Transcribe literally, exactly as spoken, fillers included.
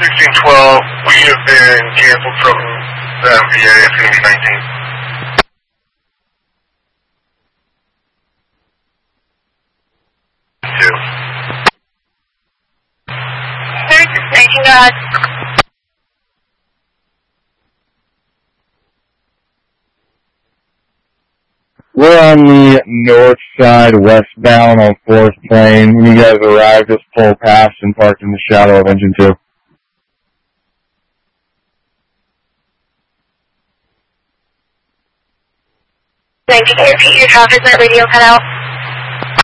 sixteen twelve, we have been canceled from the M V A. It's going to be nineteen. Two. thirty-six nineteen, go ahead. We're on the north side, westbound on fourth Plain. When you guys arrived, just pull past and parked in the shadow of engine two. Thank you. Can you repeat your traffic light radio cut out?